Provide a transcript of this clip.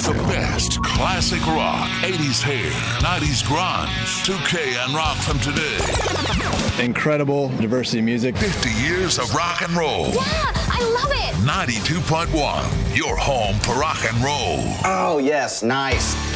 The best classic rock, 80s hair, 90s grunge, 2K and rock from today. Incredible diversity of music. 50 years of rock and roll. Yeah, I love it. 92.1, your home for rock and roll. Oh, yes, nice.